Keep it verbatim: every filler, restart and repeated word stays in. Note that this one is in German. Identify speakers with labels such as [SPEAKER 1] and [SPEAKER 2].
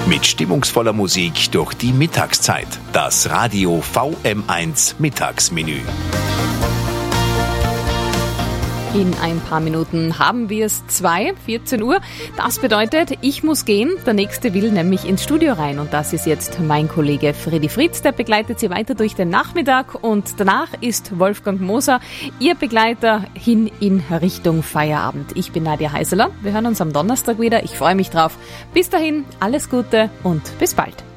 [SPEAKER 1] Mit stimmungsvoller Musik durch die Mittagszeit. Das Radio V M eins Mittagsmenü.
[SPEAKER 2] In ein paar Minuten haben wir es zwei, vierzehn Uhr. Das bedeutet, ich muss gehen. Der Nächste will nämlich ins Studio rein. Und das ist jetzt mein Kollege Freddy Fritz. Der begleitet Sie weiter durch den Nachmittag. Und danach ist Wolfgang Moser Ihr Begleiter hin in Richtung Feierabend. Ich bin Nadja Heiseler. Wir hören uns am Donnerstag wieder. Ich freue mich drauf. Bis dahin, alles Gute und bis bald.